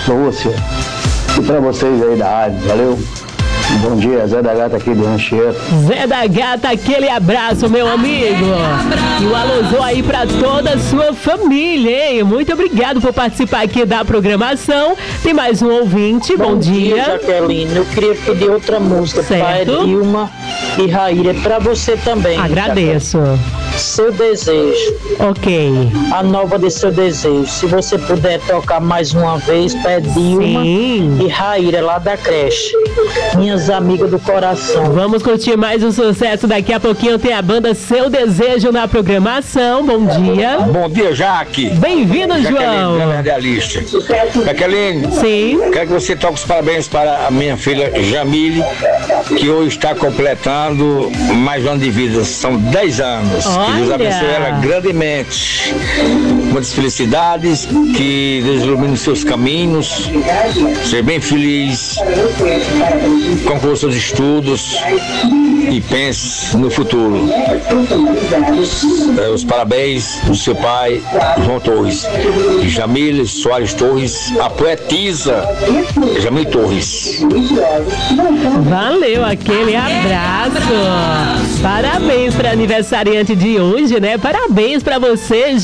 Lúcia. E pra vocês aí da rádio, valeu? Bom dia, Zé da Gata aqui do Rancheiro. Zé da Gata, aquele abraço, meu amigo. E um alôzão aí pra toda a sua família, hein? Muito obrigado por participar aqui da programação. Tem mais um ouvinte, bom dia. Jaqueline, eu queria pedir outra música, Pai Dilma e Raíra, pra você também. Agradeço. Jaqueline. Seu Desejo. Ok. A nova de Seu Desejo. Se você puder tocar mais uma vez, Pai Dilma e Raíra, lá da creche. Minhas amigas do coração. Vamos curtir mais um sucesso. Daqui a pouquinho tem a banda Seu Desejo na programação. Bom dia. Bom dia, Jaque. Bem-vindo, João. Jaqueline, sim. Quero que você toque os parabéns para a minha filha Jamile, que hoje está completando mais um ano de vida. São 10 anos. Que Deus abençoe ela grandemente. Muitas felicidades, que Deus ilumine os seus caminhos. Seja bem feliz. Conclua seus estudos e pense no futuro. Os parabéns do seu pai, João Torres. Jamile Soares Torres, a poetisa Jamile Torres. Valeu, aquele abraço. Parabéns para aniversariante de hoje, né? Parabéns para você,